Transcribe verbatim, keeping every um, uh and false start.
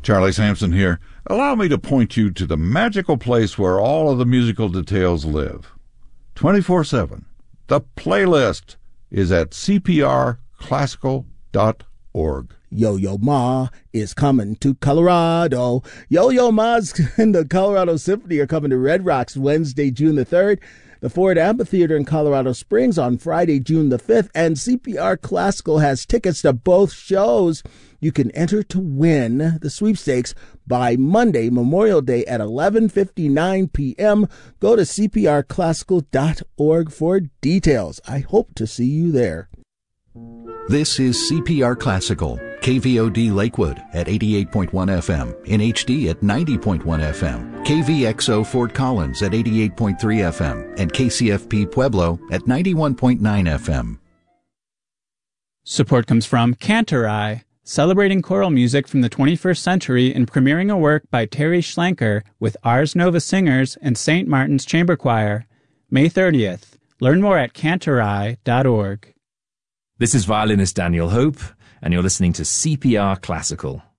Charlie Sampson here. Allow me to point you to the magical place where all of the musical details live. twenty-four seven. The playlist is at c p r classical dot org. Yo-Yo Ma is coming to Colorado. Yo-Yo Ma's and the Colorado Symphony are coming to Red Rocks Wednesday, June the third. The Ford Amphitheater in Colorado Springs on Friday, June the fifth. And C P R Classical has tickets to both shows. You can enter to win the sweepstakes by Monday, Memorial Day at eleven fifty-nine p.m. Go to c p r classical dot org for details. I hope to see you there. This is C P R Classical, K V O D Lakewood at eighty-eight point one F M, in H D at ninety point one F M, K V X O Fort Collins at eighty-eight point three F M, and K C F P Pueblo at ninety-one point nine F M. Support comes from Cantorai, celebrating choral music from the twenty-first century and premiering a work by Terry Schlenker with Ars Nova Singers and Saint Martin's Chamber Choir, May thirtieth. Learn more at cantorai dot org. This is violinist Daniel Hope, and you're listening to C P R Classical.